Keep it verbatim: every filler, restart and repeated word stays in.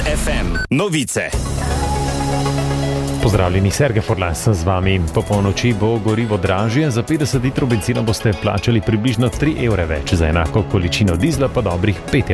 ef em. Novice. Pozdravljeni, Sergej Forlas z vami. Po polnoči bo gorivo dražje, za petdeset litrov bencina boste plačali približno tri evre več, za enako količino dizla pa dobrih pet